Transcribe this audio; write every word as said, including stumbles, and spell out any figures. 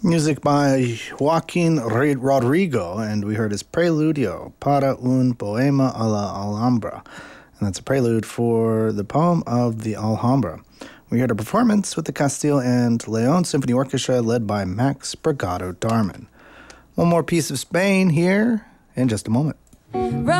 Music by Joaquin Rodrigo, and we heard his Preludio para un poema a la Alhambra. And that's a prelude for the poem of the Alhambra. We heard a performance with the Castile and Leon Symphony Orchestra led by Max Brigado Darman. One more piece of Spain here in just a moment.